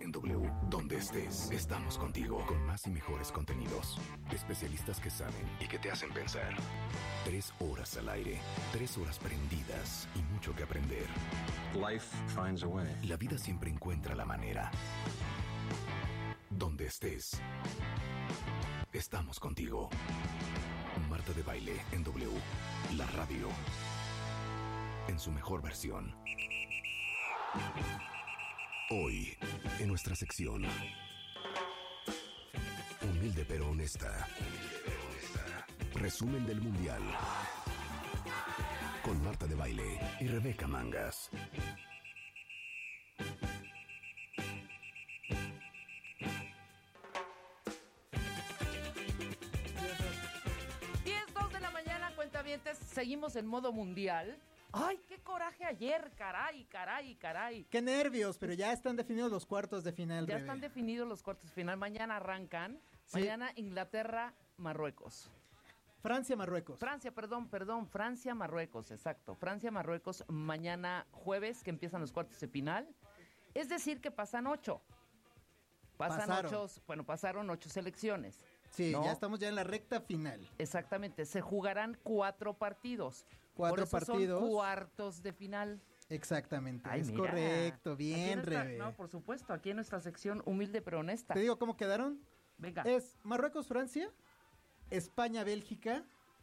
en W. Donde estés, estamos contigo con más y mejores contenidos. Especialistas que saben y que te hacen pensar. 3 horas al aire, 3 horas prendidas y mucho que aprender. Life finds a way. La vida siempre encuentra la manera. Donde estés, estamos contigo. Marta de Baile en W. La radio. En su mejor versión. Hoy, en nuestra sección Humilde pero honesta. Resumen del Mundial. Con Marta de Baile y Rebeca Mangas. 10:02 de la mañana, cuentavientes, seguimos en modo mundial. ¡Ay, qué coraje ayer! ¡Caray! ¡Qué nervios! Pero ya están definidos los cuartos de final, Ya Rebe. están definidos los cuartos de final. Mañana arrancan. Sí. Mañana Inglaterra, Marruecos. Francia, Marruecos. Francia, Marruecos, exacto. Francia, Marruecos, mañana jueves, que empiezan los cuartos de final. Es decir, que pasan 8. Pasaron 8 selecciones. Sí, ¿no? ya estamos ya en la recta final. Exactamente, se jugarán 4 partidos. 4 Por eso partidos. son cuartos de final. Exactamente, Ay, es mira. correcto, Aquí bien, en nuestra- Rebe. No, por supuesto, aquí en nuestra sección humilde pero honesta. Te digo cómo quedaron. Venga. Es Marruecos, Francia, España, Bélgica,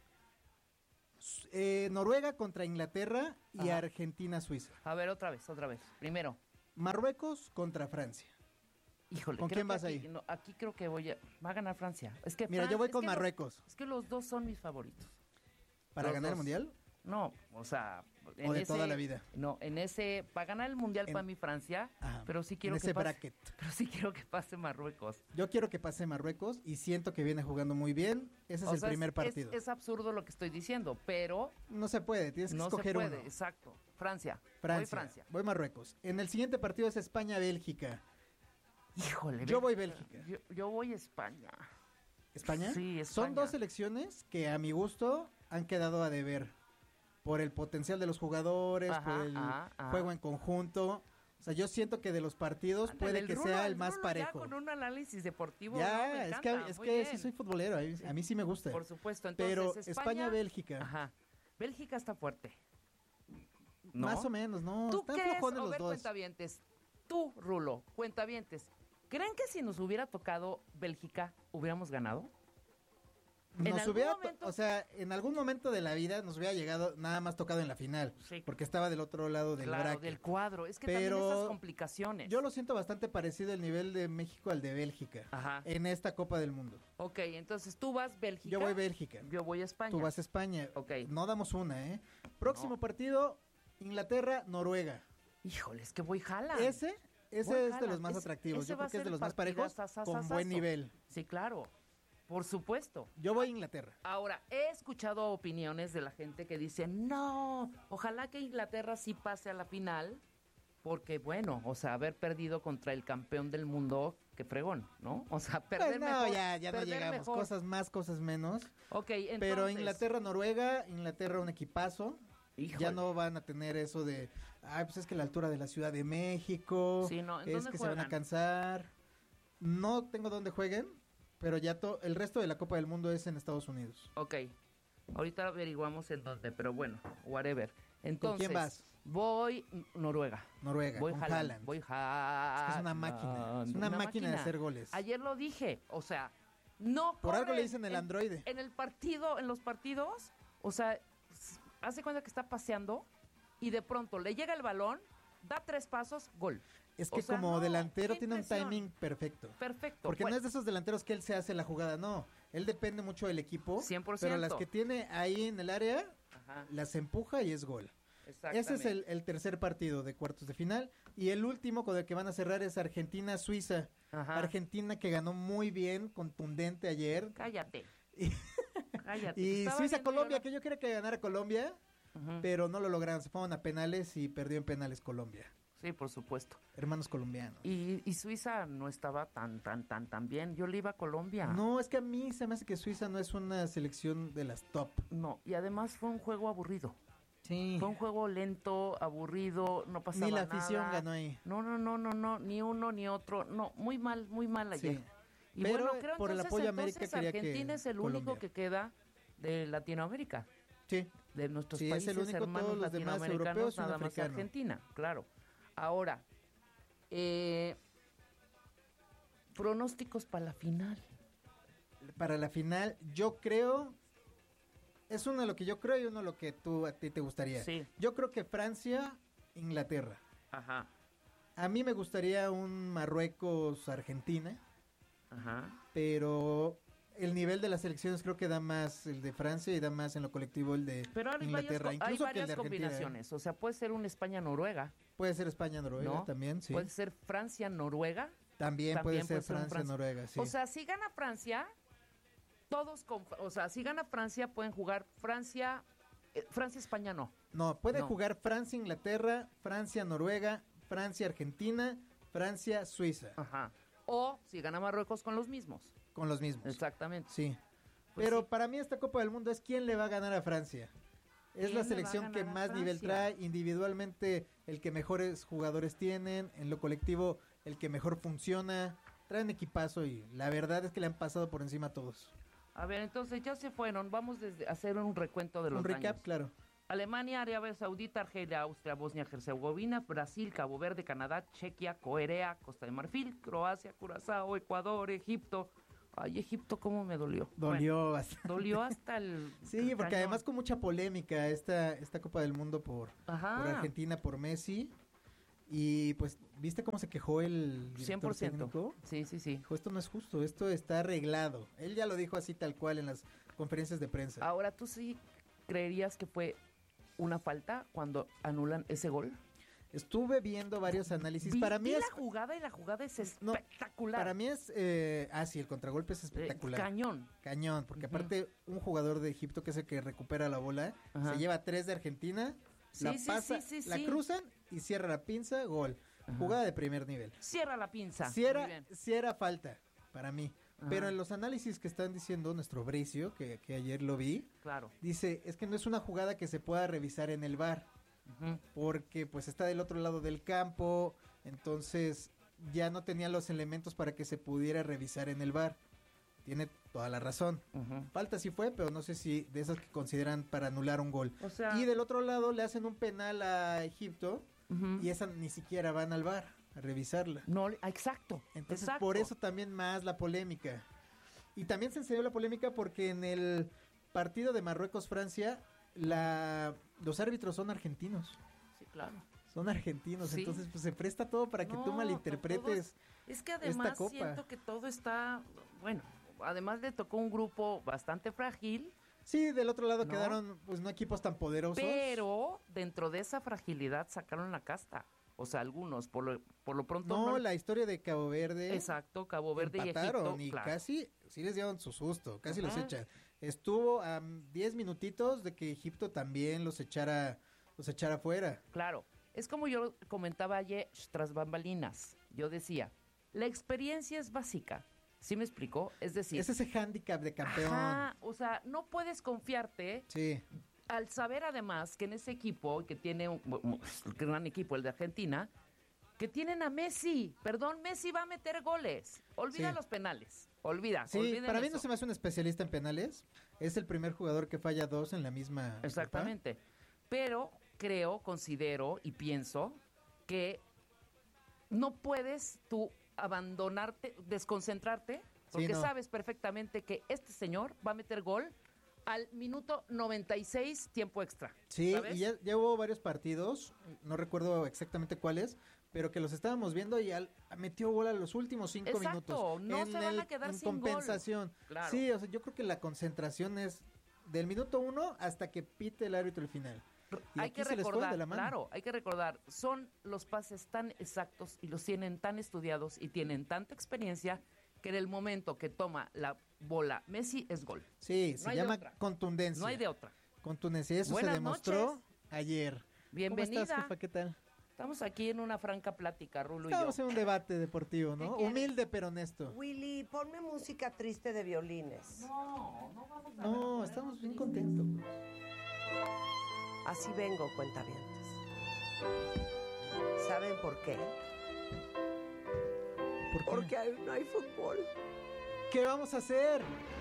Noruega contra Inglaterra y Ajá. Argentina, Suiza. A ver, otra vez. Primero, Marruecos contra Francia. híjole. ¿Con creo quién que vas aquí, ahí? no, aquí creo que va a ganar Francia. Es que Mira, yo voy con Marruecos. Es que los dos son mis favoritos. ¿Para Los ganar el dos. Mundial? No, o sea... ¿O de toda la vida? No, para ganar el Mundial para mí Francia, Ajá, pero sí quiero en que ese pase... bracket. Pero sí quiero que pase Marruecos. Yo quiero que pase Marruecos y siento que viene jugando muy bien. Ese es O el sea, primer partido. Es absurdo lo que estoy diciendo, pero No se puede, tienes que no se escoger puede. uno. Exacto. Francia. Francia. Voy Francia. Voy Marruecos. En el siguiente partido es España-Bélgica. Híjole. Yo voy Bélgica. Yo voy España. ¿España? Sí, España. Son 2 selecciones que a mi gusto han quedado a deber. Por el potencial de los jugadores, Ajá, por el ajá. juego en conjunto. O sea, yo siento que de los partidos Ándale, puede el que Rulo, sea el el más Rulo parejo. Ya con un análisis deportivo. Ya, no, me es encanta, que muy sí bien. soy futbolero, a mí sí me gusta. Por supuesto, entonces Pero España, España-Bélgica, Ajá. Bélgica está fuerte. ¿No? más o menos, no, ¿Tú están crees, flojones a los ver, dos. cuentavientes, tú, Rulo, cuentavientes, ¿creen que si nos hubiera tocado Bélgica, hubiéramos ganado? ¿En Nos algún hubiera, momento? o sea, en algún momento de la vida nos hubiera llegado nada más tocado en la final, Sí. porque estaba del otro lado del Claro, bracket. del cuadro. Es que Pero también esas complicaciones. Yo lo siento bastante parecido el nivel de México al de Bélgica Ajá. en esta Copa del Mundo. Ok, entonces tú vas Bélgica. Yo voy Bélgica. Yo voy España. Tú vas a España. Ok. No damos una, ¿eh? Próximo No. partido, Inglaterra, Noruega. Híjole, es que voy Haaland. Ese Voy es de Haaland. los más atractivos. Ese Yo va creo a que es ser de los más parejos partidazazazazo. con buen nivel. Sí, claro. Por supuesto. Yo voy a Inglaterra. Ahora, he escuchado opiniones de la gente que dice, no, ojalá que Inglaterra sí pase a la final, porque bueno, o sea, haber perdido contra el campeón del mundo, qué fregón, ¿no? O sea, perder Pues no, mejor. ya no perder llegamos. mejor. Cosas más, cosas menos. Ok, entonces. Pero Inglaterra, Noruega, Inglaterra un equipazo. Híjole. Ya no van a tener eso de, ay, pues es que la altura de la Ciudad de México, Sí, no, ¿en es dónde que se van a juegan? cansar. No tengo dónde jueguen, pero ya el resto de la Copa del Mundo es en Estados Unidos. Ok, ahorita averiguamos en dónde, pero bueno, whatever. Entonces, quién vas? Voy Noruega. Noruega, Voy con Haaland. Haaland. Voy Haaland. Es que es una máquina, es una máquina de hacer goles. Ayer lo dije, o sea, no Por algo corre le dicen el androide. En los partidos, o sea, hace cuenta que está paseando y de pronto le llega el balón, da 3 pasos, gol. Es O que sea, como no, delantero qué tiene un impresión. timing perfecto. Perfecto. Porque Bueno, no es de esos delanteros que él se hace la jugada, no. Él depende mucho del equipo. 100%. Pero las que tiene ahí en el área, Ajá, las empuja y es gol. exactamente. Ese es el tercer partido de cuartos de final. Y el último con el que van a cerrar es Argentina-Suiza. Ajá. Argentina que ganó muy bien, contundente ayer. Cállate. Y, Cállate. y Estaba Suiza-Colombia, viendo que yo quería que ganara Colombia, Ujú. pero no lo lograron. Se fueron a penales y perdió en penales Colombia. Sí, por supuesto. Hermanos colombianos. Y Suiza no estaba tan bien. Yo le iba a Colombia. No, es que a mí se me hace que Suiza no es una selección de las top. No, y además fue un juego aburrido. Sí. Fue un juego lento, aburrido, no pasaba Ni la nada. afición ganó ahí. No, ni uno ni otro. No, muy mal ayer. Sí. Y Pero bueno, creo por el entonces, apoyo a América entonces quería que Argentina es el único Colombia. que queda de Latinoamérica, Sí. de nuestros Sí, es países el único, hermanos todos los demás latinoamericanos, europeos y un nada más africano. Argentina, claro. Ahora, pronósticos para la final. Para la final, yo creo... Es uno lo que yo creo y uno lo que a ti te gustaría. Sí. Yo creo que Francia, Inglaterra. Ajá, A mí me gustaría un Marruecos-Argentina, ajá. pero el nivel de las selecciones creo que da más el de Francia y da más en lo colectivo el de Pero hay Inglaterra, hay incluso que el varias de Argentina. combinaciones. O sea, puede ser un España-Noruega, Puede ser España-Noruega ¿no? también, sí. Puede ser Francia-Noruega. También puede también ser puede ser un Francia-Noruega, sí. O sea, si gana Francia, si gana Francia, pueden jugar Francia-España no. No, puede no. jugar Francia-Inglaterra, Francia-Noruega, Francia-Argentina, Francia-Suiza, Ajá. O si gana Marruecos con los mismos. con los mismos. Exactamente. Sí. Pues Pero sí. para mí esta Copa del Mundo es quién le va a ganar a Francia. Es ¿Quién la le selección va a que ganar a más nivel Francia? trae, individualmente el que mejores jugadores tienen, en lo colectivo el que mejor funciona, traen equipazo y la verdad es que le han pasado por encima a todos. A ver, entonces ya se fueron. Vamos a hacer un recuento de los Un recap, daños. claro. Alemania, Arabia Saudita, Argelia, Austria, Bosnia, Herzegovina, Brasil, Cabo Verde, Canadá, Chequia, Corea, Costa de Marfil, Croacia, Curazao, Ecuador, Egipto. Ay, Egipto, cómo me dolió. Dolió bastante. Bueno, dolió hasta el Sí, porque cañón. además con mucha polémica esta Copa del Mundo por Ajá. Argentina, por Messi. Y pues, ¿viste cómo se quejó el director 100%. técnico? Sí. Dijo, esto no es justo, esto está arreglado. Él ya lo dijo así tal cual en las conferencias de prensa. Ahora, ¿tú sí creerías que fue una falta cuando anulan ese gol? Estuve viendo varios análisis. Vi Para mí es... la jugada y la jugada es No, espectacular. Para mí es... sí, el contragolpe es espectacular. Cañón. Cañón, porque Ujú. aparte un jugador de Egipto que es el que recupera la bola, Ajá. se lleva 3 de Argentina, Sí, la sí, pasa, sí, la sí. cruzan y cierra la pinza, gol. Ajá. Jugada de primer nivel. Cierra la pinza. Si Muy era, bien. sí era falta, para mí. Ajá. Pero en los análisis que están diciendo nuestro Bricio, que ayer lo vi, Claro. dice, es que no es una jugada que se pueda revisar en el VAR, Ujú. porque pues está del otro lado del campo, entonces ya no tenía los elementos para que se pudiera revisar en el VAR. Tiene toda la razón. Ujú. Falta sí fue, pero no sé si de esas que consideran para anular un gol. O sea, Y del otro lado le hacen un penal a Egipto ujú. y esa ni siquiera van al VAR a revisarla. No, exacto. Entonces exacto. por eso también más la polémica. Y también se encendió la polémica porque en el partido de Marruecos-Francia los árbitros son argentinos. Sí, claro. Son argentinos, Sí. entonces pues se presta todo para que No, tú malinterpretes. Es que además copa. siento que todo está, bueno, además le tocó un grupo bastante frágil, Sí, del otro lado ¿No? quedaron pues no equipos tan poderosos. pero dentro de esa fragilidad sacaron la casta. O sea, algunos, por lo pronto No, la historia de Cabo Verde. Exacto, Cabo Verde empataron y Egipto. y claro. casi, sí les dieron su susto, casi los Ajá. echan. Estuvo a 10 minutitos de que Egipto también los echara fuera. Claro, es como yo comentaba ayer tras bambalinas. Yo decía, la experiencia es básica. ¿Sí me explicó? Es decir, Es ese hándicap de campeón. ajá, o sea, no puedes confiarte Sí, al saber además que en ese equipo, que tiene un gran equipo, el de Argentina, que tienen a Messi. Perdón, Messi va a meter goles. Olvida Sí. los penales. Olvida. sí, olviden para mí eso. no se me hace un especialista en penales. Es el primer jugador que falla 2 en la misma. Exactamente. Pero creo, considero y pienso que no puedes tú abandonarte, desconcentrarte, porque no. sabes perfectamente que este señor va a meter gol al minuto 96, tiempo extra. Sí, ¿sabes? y ya hubo varios partidos, no recuerdo exactamente cuáles, pero que los estábamos viendo y metió gol a los últimos 5 Exacto, minutos. no se van a quedar en sin gol. compensación. Claro. Sí, o sea, yo creo que la concentración es del minuto 1 hasta que pite el árbitro el final. Y Hay aquí que se les fue recordar, de la mano. claro, hay que recordar, son los pases tan exactos y los tienen tan estudiados y tienen tanta experiencia que en el momento que toma la bola Messi es gol. Sí, No se hay de llama otra. contundencia. No hay de otra. Contundencia, eso Buenas se demostró noches. ayer. Bienvenida. ¿Cómo estás, jefa? ¿Qué tal? Estamos aquí en una franca plática, Rulo y yo. Estamos en un debate deportivo, ¿no? ¿Qué quieres? Humilde pero honesto. Willy, ponme música triste de violines. No vamos a No, estamos bien contentos. Así vengo, cuentavientes. ¿Saben por qué? ¿Por qué? Porque no hay fútbol. ¿Qué vamos a hacer?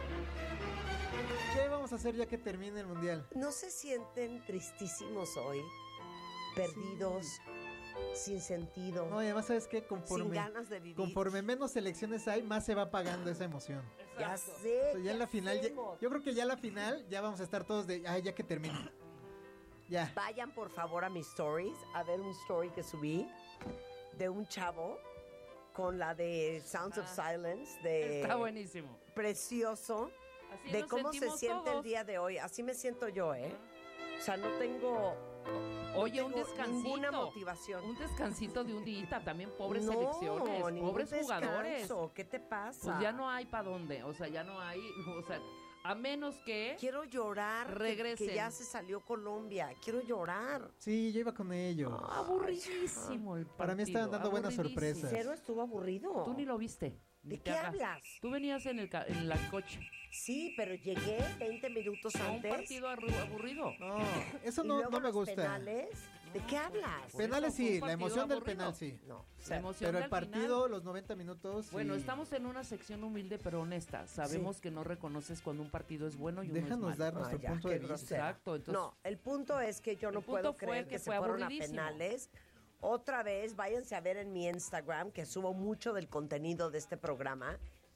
¿Qué vamos a hacer ya que termine el mundial? ¿No se sienten tristísimos hoy? Perdidos, sin sentido, No, y además, ¿sabes qué? sin ganas de vivir. Conforme menos selecciones hay, más se va apagando esa emoción. Ya O sé. sea, ya en la ¿qué final, hacemos? yo creo que ya en la final ya vamos a estar todos de, ay, ya que termine. Ya. Vayan por favor a mis stories a ver un story que subí de un chavo con la de Sounds of Silence, de Está buenísimo. precioso, Así de nos cómo se sentimos siente el todos. día de hoy. Así me siento yo, ¿eh? O sea, no tengo, Oye, un tengo descansito. ninguna motivación. Un descansito de un día, también pobres No, selecciones, ningún pobres jugadores. descanso. ¿Qué te pasa? Pues ya no hay para dónde, o sea, ya no hay, o sea, a menos que Quiero llorar que regresen. ya se salió Colombia. Quiero llorar. Sí, yo iba con ellos. aburridísimo el partido. Para mí estaban dando buenas aburridísimo. sorpresas. Cero estuvo aburrido. Tú ni lo viste. ni ¿De te qué hagas. hablas? Tú venías en el coche. Sí, pero llegué 20 minutos A un antes. partido aburrido. No, eso y no, luego no me los gusta. penales. ¿De qué hablas? Por Penales eso fue un sí, la partido emoción del aburrido. penal sí. No, La cero. emoción Pero el del partido, final. los 90 minutos. Bueno, sí. estamos en una sección humilde pero honesta. Sabemos que no reconoces cuando un partido es bueno y uno es Déjanos malo. dar nuestro ya, punto qué de vista. grosero. Exacto, entonces No, el punto es que yo no El punto puedo fue creer que que se fue fueron a aburridísimo. penales. Otra vez, váyanse a ver en mi Instagram, que subo mucho del contenido de este programa,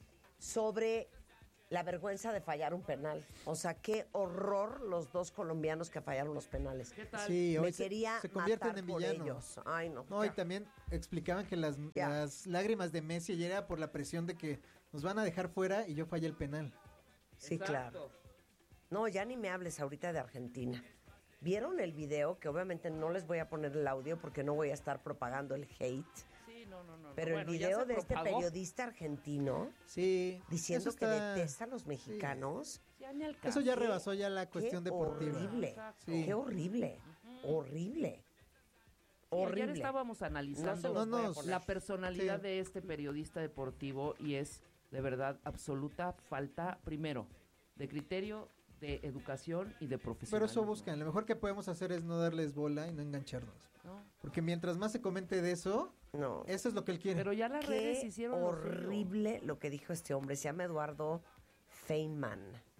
sobre la vergüenza de fallar un penal. O sea, qué horror los dos colombianos que fallaron los penales. ¿qué tal? Sí, Me hoy quería se convierten matar en por villanos. ellos. Ay, no. No, y ya. también explicaban que las lágrimas de Messi ayer era por la presión de que nos van a dejar fuera y yo fallé el penal. Sí, Exacto. claro. No, ya ni me hables ahorita de Argentina. ¿Vieron el video? Que obviamente no les voy a poner el audio porque no voy a estar propagando el hate. Sí, no. Pero Bueno, el ya video se de este propagó. periodista argentino Sí. diciendo eso está- que detesta a los mexicanos. Ya ni al Eso caso. ya rebasó ya la cuestión Qué deportiva. horrible. Sí. Qué horrible. Horrible. Sí, ayer Horrible. estábamos analizando No se los voy a No, poner. la personalidad Sí. de este periodista deportivo y es de verdad absoluta falta, primero, de criterio, de educación y de Pero profesionalismo. eso buscan. Lo mejor que podemos hacer es no darles bola y no engancharnos. ¿no? Porque mientras más se comente de eso, No. eso es lo que él quiere. Pero ya las redes Qué hicieron lo suyo. horrible lo que dijo este hombre. Se llama Eduardo Feynman.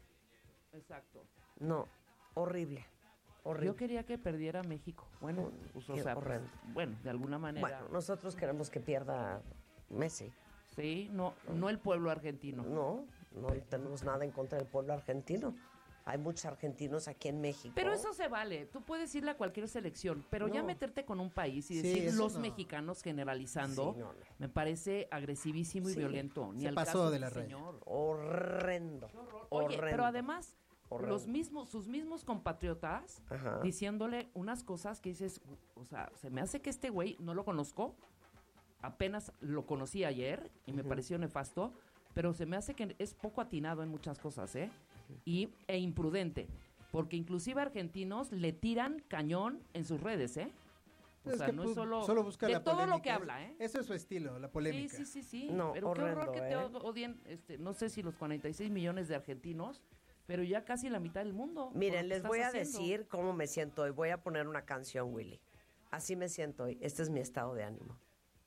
Exacto. No, horrible. Horrible. Yo quería que perdiera México. Bueno, pues, o Qué sea, pues, horrendo. bueno, de alguna manera. Bueno, nosotros queremos que pierda Messi. Sí, no el pueblo argentino. No tenemos nada en contra del pueblo argentino. Hay muchos argentinos aquí en México. Pero eso se vale. Tú puedes irle a cualquier selección, pero ya No. meterte con un país y Sí, decir eso los no. mexicanos generalizando, Sí, no. me parece agresivísimo y Sí. violento. Ni Se al pasó caso de este la raya. señor. Horrendo. Oye, Horrendo. pero además, Horrendo. sus mismos compatriotas Ajá. diciéndole unas cosas que dices, o sea, se me hace que este güey no lo conozco, apenas lo conocí ayer y me pareció nefasto, pero se me hace que es poco atinado en muchas cosas, ¿eh? E imprudente, porque inclusive argentinos le tiran cañón en sus redes, ¿eh? O Es sea, que no es solo, busca de la todo lo polémica. que habla, ¿eh? Eso es su estilo, la polémica. Sí. No, pero qué horror horrendo, que te ¿eh? odien, no sé si los 46 millones de argentinos, pero ya casi la mitad del mundo. por lo Miren, que les estás voy a haciendo. decir cómo me siento hoy. Voy a poner una canción, Willy. Así me siento hoy. Este es mi estado de ánimo.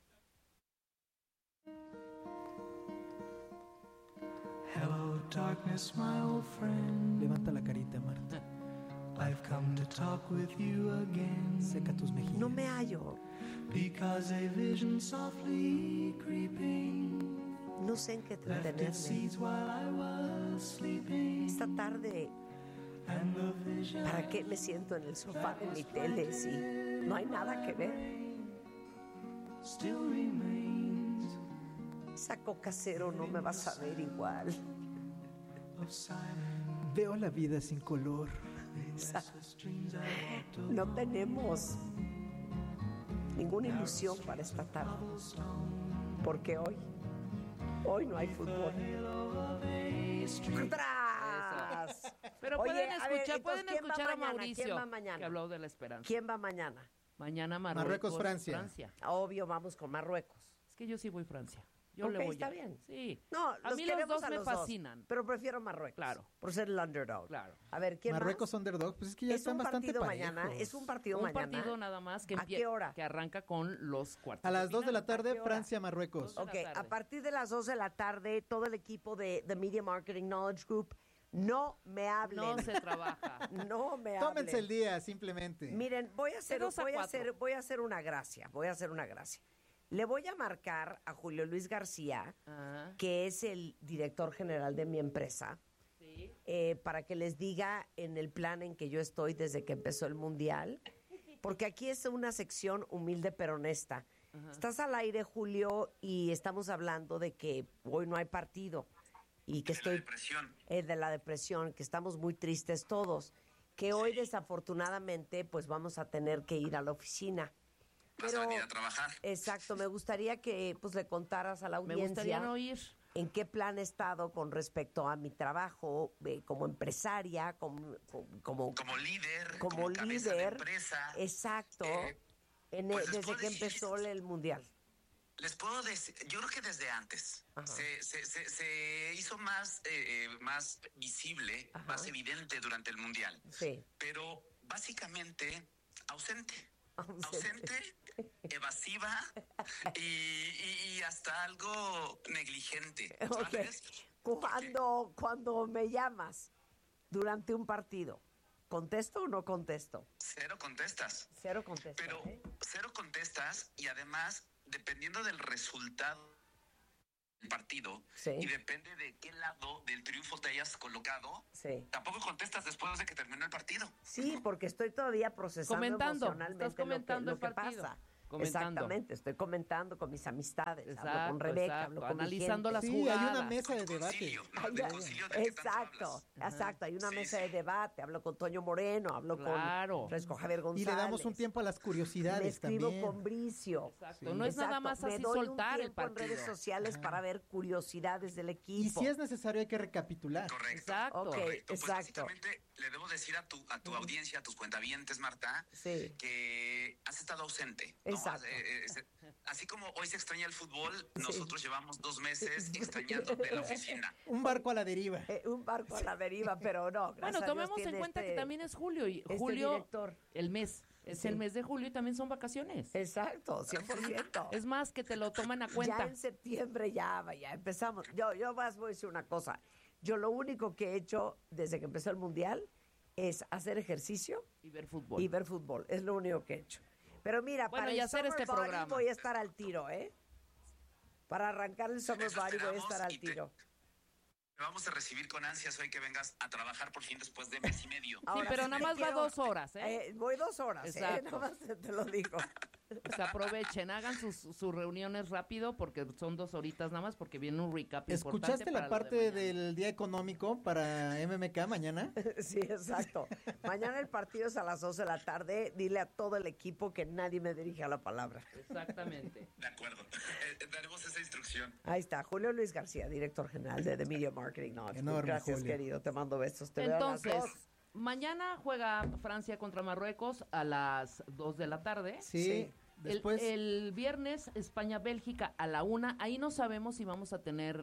Hello, darkness, my old friend. Levanta la carita, Marta. I've come to talk with you again. Seca tus mejillas. No me hallo. Because a vision softly creeping No sé en qué left entretenerme. its seeds while I was sleeping. Esta tarde, And the vision ¿para qué me siento en el sofá de mi tele si no hay nada que ver? still remains Esa Coca Cero no me va a saber igual. of silence. Veo la vida sin color. Streams I walked No tenemos ninguna ilusión para esta tarde. Porque hoy no hay fútbol. ¡Tras! Pero Oye, pueden a ver, escuchar, entonces, pueden ¿quién va escuchar a mañana? Mauricio, ¿Quién va mañana? que habló de la esperanza. ¿Quién va mañana? Mañana Marruecos, Francia. Obvio, vamos con Marruecos. Es que yo sí voy a Francia. Yo Ok, le voy está a... bien. Sí. No, a los mí los queremos dos a me los fascinan. pero prefiero Marruecos. Claro. Por ser el underdog. Claro. A ver, ¿quién Marruecos más? underdog, pues es que ya Es están un bastante partido parejos. mañana. Es un partido Un mañana. partido nada más que ¿A qué hora? que arranca con los cuartos. A las 2 de la ¿A tarde, qué hora? Francia-Marruecos. Dos de Ok, la a tarde. partir de las 2 de la tarde, todo el equipo de The Media Marketing Knowledge Group, no me hablen. No se trabaja. No me hablen. Tómense el día, simplemente. Miren, voy a hacer, De 2 a 4. voy a hacer una gracia. Le voy a marcar a Julio Luis García, Ah, que es el director general de mi empresa, sí. para que les diga en el plan en que yo estoy desde que empezó el Mundial, porque aquí es una sección humilde pero honesta. Estás al aire, Julio, y estamos hablando de que hoy no hay partido y que estoy de la depresión, que estamos muy tristes todos, que hoy desafortunadamente pues vamos a tener que ir a la oficina. Vas a venir a trabajar. Exacto, me gustaría que pues le contaras a la Me audiencia gustaría no ir. en qué plan he estado con respecto a mi trabajo como empresaria, como Como como cabeza de líder. empresa. Exacto. pues les desde puedo que decir- empezó el Mundial. Les puedo decir, yo creo que desde antes Ajá. se hizo más visible, Ajá. más evidente durante el Mundial. Sí. Pero básicamente ausente, Ausente. evasiva y hasta algo negligente. Ok. ¿Sabes? Cuando me llamas durante un partido, ¿contesto o no contesto? Cero contestas. Cero contesto. Pero cero contestas y además, dependiendo del resultado del partido Sí. y depende de qué lado del triunfo te hayas colocado, Sí. tampoco contestas después de que terminó el partido. Sí, porque estoy todavía procesando Comentando, emocionalmente estás comentando lo que el partido. pasa. Comentando. Exactamente, estoy comentando con mis amistades, hablo con Exacto, Rebeca, exacto, hablo con mi analizando gente. las Sí, hay jugadas. una mesa de debate. Concilio, ¿no? Hay De una- concilio del que tanto exacto, hablas. exacto. Hay una Sí, mesa sí. de debate. Hablo con Toño Moreno, hablo Claro. con Fresco Javier Y González. le damos un tiempo a las Me curiosidades escribo también. con Bricio. Exacto. No es nada Exacto. más Me así doy soltar un el tiempo en partido. redes sociales para ver curiosidades del equipo. Y si es necesario hay que recapitular. Correcto. Exacto. Ok. Correcto. Pues Exacto. básicamente le debo decir a tu audiencia, a tus cuentavientes, Marta, Sí. que has estado ausente. ¿no? Exacto. Así como hoy se extraña el fútbol, nosotros llevamos 2 meses extrañándote la oficina. Un barco a la deriva. Un barco a la deriva, pero no. gracias Bueno, a Dios tomemos en tiene cuenta que también es julio y este julio, director. el mes, es Sí. el mes de julio y también son vacaciones. Exacto, 100%. Es más que te lo toman a Ya cuenta. en septiembre ya empezamos. Yo más voy a decir una cosa. Yo lo único que he hecho desde que empezó el Mundial es hacer ejercicio Y ver fútbol. y ver fútbol. Es lo único que he hecho. Pero mira, Bueno, para y el hacer Summer este Body programa. voy a estar al tiro, ¿eh? Para arrancar el Summer Eso Body voy a esperamos estar al y te- tiro. Te vamos a recibir con ansias hoy que vengas a trabajar por fin después de mes y medio. Sí, Ahora pero sí nada te más va quiero- 2 horas, ¿eh? Voy 2 horas, Exacto. nada más te lo digo. Se aprovechen, hagan sus reuniones rápido porque son 2 horitas nada más porque viene un recap ¿Escuchaste importante la para lo de parte mañana. del día económico para MMK mañana? Sí, exacto. Mañana el partido es a las 2 de la tarde. Dile a todo el equipo que nadie me dirija la palabra. Exactamente. De acuerdo. Daremos esa instrucción. Ahí está, Julio Luis García, director general de The Media Marketing Knowledge. Enorme, Gracias, Julio. querido. Te mando besos. Te veo a las Entonces, 2. mañana juega Francia contra Marruecos a las 2 de la tarde. Sí. Sí. Después, El viernes España-Bélgica a la 1. Ahí no sabemos si vamos a tener...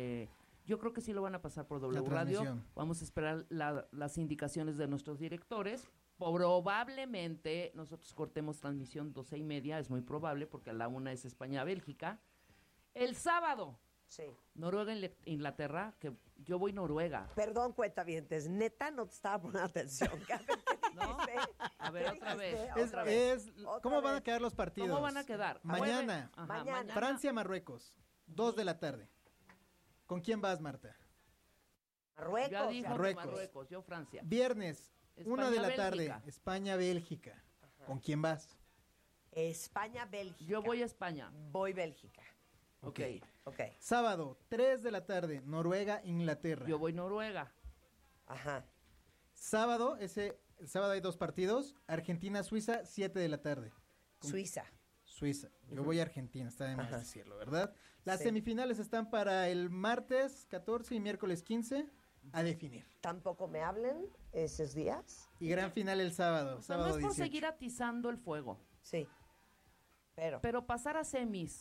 yo creo que sí lo van a pasar por W La Radio. transmisión. Vamos a esperar las indicaciones de nuestros directores. Probablemente nosotros cortemos transmisión 12:30. Es muy probable porque a la 1 es España-Bélgica. El sábado, Sí. Noruega-Inglaterra, que yo voy Noruega. Perdón, cuentavientes. Neta, no te estaba poniendo atención. ¿Qué ¿No? dijiste? A ver, ¿Qué otra vez. dijiste? es, Otra vez. es- Otra ¿cómo van a vez. quedar los partidos? ¿Cómo van a quedar? Mañana, Ajá, Mañana. Francia-Marruecos, 2 de la tarde. ¿Con quién vas, Marta? Marruecos. Ya dijo Marruecos. Marruecos, yo Francia. Viernes, 1 de la tarde, España-Bélgica. España-Bélgica. ¿Con quién vas? España, Bélgica. Yo voy a España. Voy Bélgica. Ok. Ok. Sábado, 3 de la tarde, Noruega-Inglaterra. Yo voy Noruega. Ajá. Sábado, el sábado hay 2 partidos, Argentina-Suiza, 7 de la tarde. Suiza. Suiza. Yo voy a Argentina, está de más Ajá. decirlo, ¿verdad? Las Sí. semifinales están para el martes 14 y miércoles 15 a definir. Tampoco me hablen esos días. Y gran final el sábado, O sea, sábado no es por 18. seguir atizando el fuego, Sí. Pero. pero pasar a semis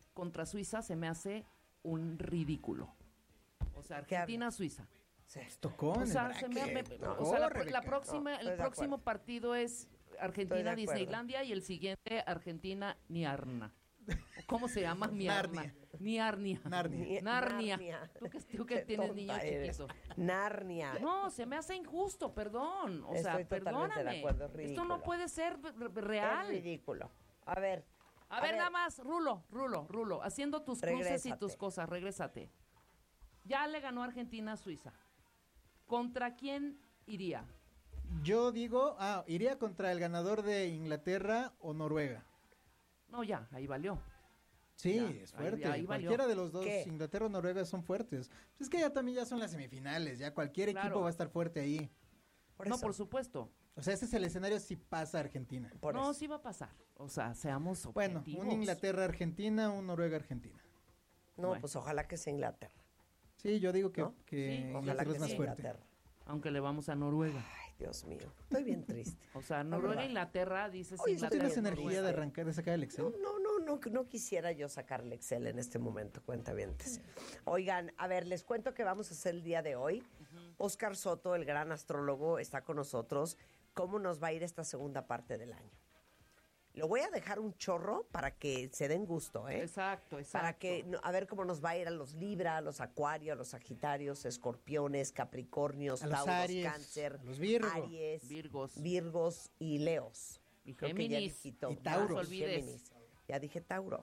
contra Suiza se me hace un ridículo. O sea, Argentina-Suiza. Sí. Tocó O en sea, el se bracket. o sea, la Rebeca. próxima, estoy el de próximo acuerdo. partido es Estoy de Argentina acuerdo. Disneylandia y el siguiente Argentina-Niarna. ¿Cómo se llama? Narnia. Niarnia. Narnia. Narnia. Tú que Qué tienes niño tonta eres. chiquito. Narnia. No, se me hace injusto, perdón. O sea, Estoy totalmente de perdóname. acuerdo, es Esto ridículo. no puede ser Es real. ridículo. A ver, Nada más, Rulo, haciendo tus cruces y Regrésate. tus cosas, regrésate. Ya le ganó Argentina a Suiza. ¿Contra quién iría? Yo digo, iría contra el ganador de Inglaterra o Noruega. No, ya, ahí valió. Sí, Ya, es fuerte. ahí valió. Cualquiera de los dos, ¿Qué? Inglaterra o Noruega, son fuertes. Pues es que ya también ya son las semifinales, ya cualquier Claro. equipo va a estar fuerte ahí. No, por supuesto. O sea, ese es el escenario si pasa Argentina. Por No, eso. sí va a pasar. O sea, seamos Bueno, objetivos. un Inglaterra-Argentina, un Noruega-Argentina. No, Bueno. pues ojalá que sea Inglaterra. Sí, yo digo que, ¿No? que Sí, Ojalá Inglaterra que es más sea fuerte. Inglaterra. Aunque le vamos a Noruega. Ay, Dios mío. Estoy bien triste. O sea, Noruega, Inglaterra, dices Oye, ¿No Inglaterra. tienes Inglaterra, energía de Noruega. arrancar, de sacar el Excel? No quisiera yo sacarle Excel en este momento, cuentavientes. Oigan, a ver, les cuento que vamos a hacer el día de hoy. Óscar Soto, el gran astrólogo, está con nosotros. ¿Cómo nos va a ir esta segunda parte del año? Lo voy a dejar un chorro para que se den gusto, ¿eh? Exacto. Para que, a ver cómo nos va a ir a los Libra, a los Acuarios, a los Sagitarios, Escorpiones, Capricornios, A los Tauros, Aries, Cáncer, a los Virgo. Aries, Virgos. Virgos y Leos. Y Creo que ya Géminis. dije todo. Y Tauros. No se olvides. Géminis. Ya dije Tauro.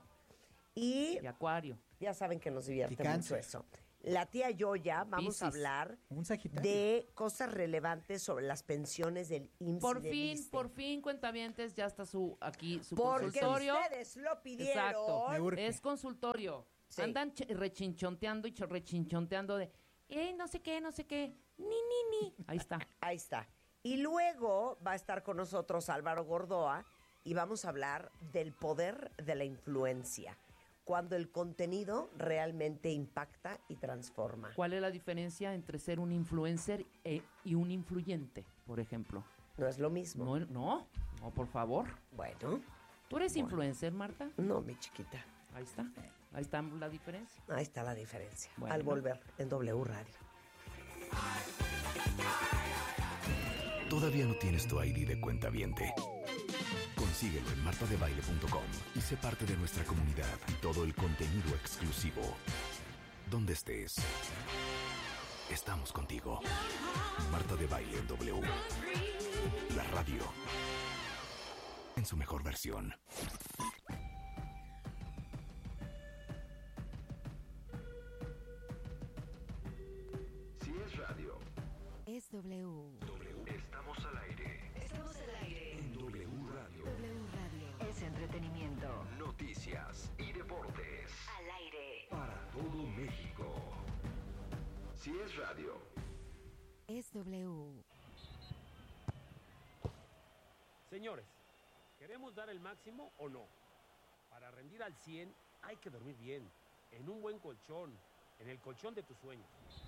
Y Y Acuario. ya saben que nos divierte Y mucho Cáncer. eso. La tía Yoya, vamos Piscis. a hablar Un Sagitario. de cosas relevantes sobre las pensiones del IMSS. Por fin, cuentavientes, ya está aquí su Porque consultorio. ustedes lo pidieron. Exacto. Me urge. Es consultorio. Sí. Andan rechinchonteando y rechinchonteando de, no sé qué, ni. Ahí está. Ahí está. Y luego va a estar con nosotros Álvaro Gordoa y vamos a hablar del poder de la influencia. Cuando el contenido realmente impacta y transforma. ¿Cuál es la diferencia entre ser un influencer y un influyente, por ejemplo? No es lo mismo. No, por favor. Bueno, ¿Tú eres influencer, Marta? no, mi chiquita. Ahí está la diferencia. Ahí está la diferencia. Bueno. Al volver en W Radio. ¿Todavía no tienes tu ID de cuentaviente? Consíguelo en martadebaile.com y sé parte de nuestra comunidad y todo el contenido exclusivo. Donde estés, estamos contigo. Marta de Baile en W. La radio. En su mejor versión. Si es radio, Es W. estamos al aire. Estamos al aire. En W Radio. W Radio. Es entretenimiento. Noticias y deportes. Al aire. Para todo México. Si es radio, Es W. Señores, ¿queremos dar el máximo o no? Para rendir al 100 hay que dormir bien, en un buen colchón, en el colchón de tus sueños.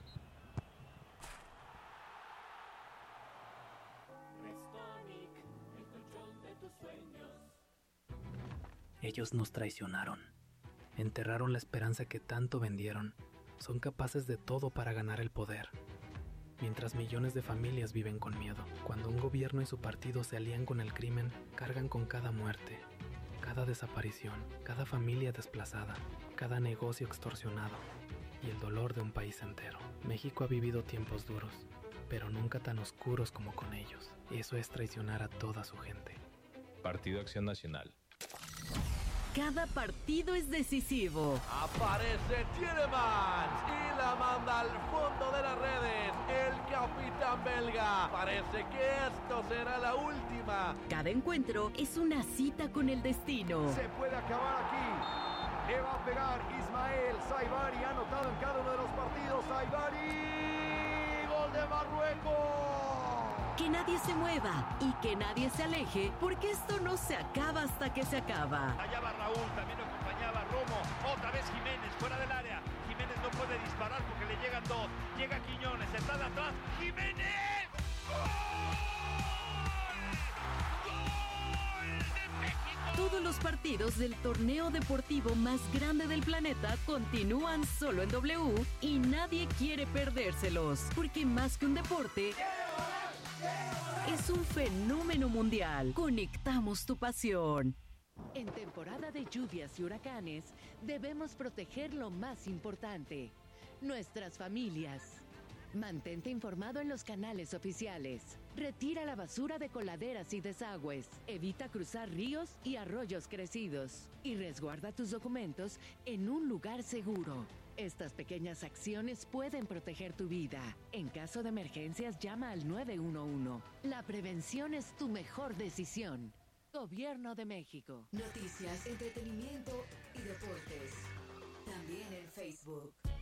Restonic, el colchón de tus sueños. Ellos nos traicionaron. Enterraron la esperanza que tanto vendieron. Son capaces de todo para ganar el poder. Mientras millones de familias viven con miedo. Cuando un gobierno y su partido se alían con el crimen, cargan con cada muerte, cada desaparición, cada familia desplazada, cada negocio extorsionado y el dolor de un país entero. México ha vivido tiempos duros, pero nunca tan oscuros como con ellos. Eso es traicionar a toda su gente. Partido Acción Nacional. Cada partido es decisivo. Aparece Tielemans y la manda al fondo de las redes. El capitán belga. Parece que esto será la última. Cada encuentro es una cita con el destino. Se puede acabar aquí. Le va a pegar Ismael Saibari. Ha anotado en cada uno de los partidos. Saibari. Gol de Marruecos. Que nadie se mueva y que nadie se aleje, porque esto no se acaba hasta que se acaba. Allá va Raúl, también lo acompañaba Romo, otra vez Jiménez, fuera del área. Jiménez no puede disparar porque le llegan dos. Llega Quiñones, está de atrás. ¡Jiménez! ¡Gol! ¡Gol de México! Todos los partidos del torneo deportivo más grande del planeta continúan solo en W y nadie quiere perdérselos, porque más que un deporte, es un fenómeno mundial. Conectamos tu pasión. En temporada de lluvias y huracanes, debemos proteger lo más importante, nuestras familias. Mantente informado en los canales oficiales. Retira la basura de coladeras y desagües. Evita cruzar ríos y arroyos crecidos. Y resguarda tus documentos en un lugar seguro. Estas pequeñas acciones pueden proteger tu vida. En caso de emergencias, llama al 911. La prevención es tu mejor decisión. Gobierno de México. Noticias, entretenimiento y deportes. También en Facebook.